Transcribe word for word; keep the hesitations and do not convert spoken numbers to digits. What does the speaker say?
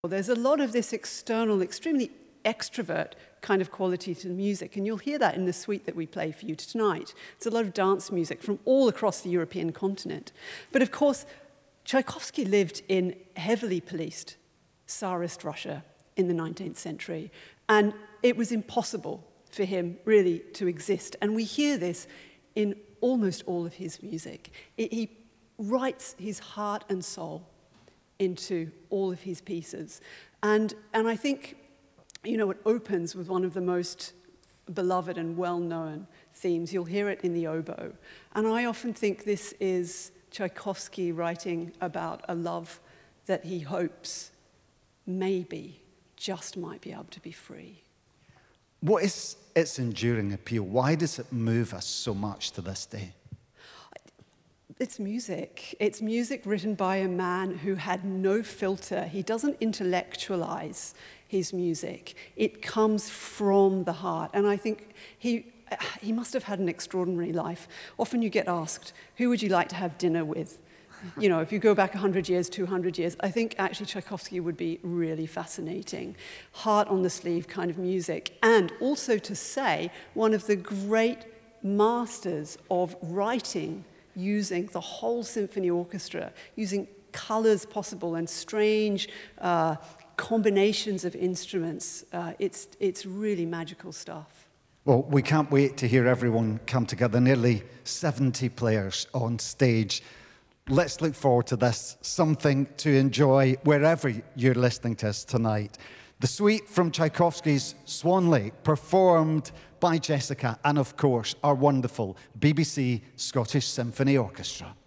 There's a lot of this external, extremely extrovert kind of quality to the music, and you'll hear that in the suite that we play for you tonight. It's a lot of dance music from all across the European continent. But of course, Tchaikovsky lived in heavily policed Tsarist Russia in the nineteenth century, and it was impossible for him really to exist. And we hear this in almost all of his music. It, he writes his heart and soul into all of his pieces. And, and I think, you know, it opens with one of the most beloved and well-known themes. You'll hear it in the oboe. And I often think this is Tchaikovsky writing about a love that he hopes maybe just might be able to be free. What is its enduring appeal? Why does it move us so much to this day? It's music. It's music written by a man who had no filter. He doesn't intellectualize his music. It comes from the heart. And I think he, he must have had an extraordinary life. Often you get asked, who would you like to have dinner with? You know, if you go back one hundred years, two hundred years, I think actually Tchaikovsky would be really fascinating. Heart on the sleeve kind of music. And also to say, one of the great masters of writing using the whole symphony orchestra, using colors possible and strange uh, combinations of instruments. Uh, it's, it's really magical stuff. Well, we can't wait to hear everyone come together, nearly seventy players on stage. Let's look forward to this, something to enjoy wherever you're listening to us tonight. The suite from Tchaikovsky's Swan Lake, performed by Jessica and, of course, our wonderful B B C Scottish Symphony Orchestra.